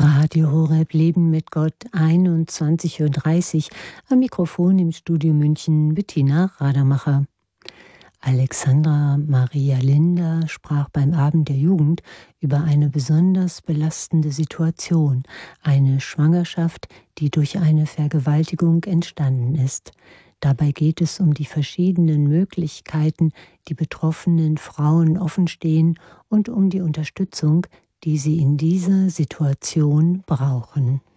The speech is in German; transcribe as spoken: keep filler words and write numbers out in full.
Radio Horeb Leben mit Gott, einundzwanzig Uhr dreißig, am Mikrofon im Studio München Bettina Radermacher. Alexandra Maria Linder sprach beim Abend der Jugend über eine besonders belastende Situation, eine Schwangerschaft, die durch eine Vergewaltigung entstanden ist. Dabei geht es um die verschiedenen Möglichkeiten, die betroffenen Frauen offenstehen und um die Unterstützung, die sie in dieser Situation brauchen.